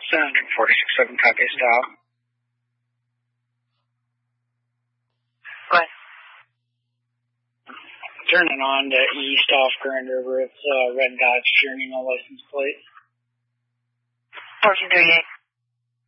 Senator 467, copy stop. Go ahead. Turning on to east off Grand River. It's red Dodge Journey, no license plate. 1438.